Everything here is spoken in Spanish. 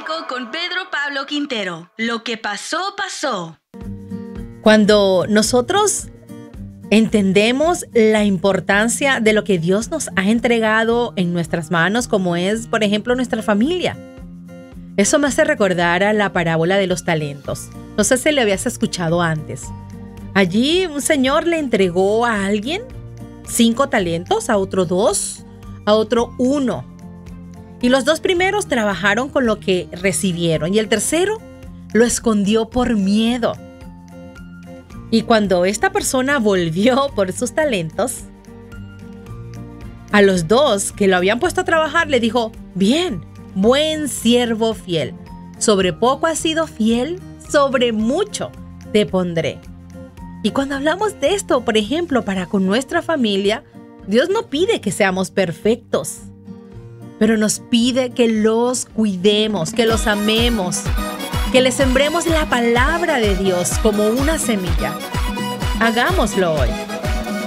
Bíblico con Pedro Pablo Quintero. Lo que pasó, pasó. Cuando nosotros entendemos la importancia de lo que Dios nos ha entregado en nuestras manos, como es, por ejemplo, nuestra familia. Eso me hace recordar a la parábola de los talentos. No sé si le habías escuchado antes. Allí un señor le entregó a alguien 5 talentos, a otro 2, a otro 1. Y los 2 primeros trabajaron con lo que recibieron y el tercero lo escondió por miedo. Y cuando esta persona volvió por sus talentos, a los 2 que lo habían puesto a trabajar le dijo: bien, buen siervo fiel. Sobre poco has sido fiel, sobre mucho te pondré. Y cuando hablamos de esto, por ejemplo, para con nuestra familia, Dios no pide que seamos perfectos, pero nos pide que los cuidemos, que los amemos, que les sembremos la palabra de Dios como una semilla. Hagámoslo hoy.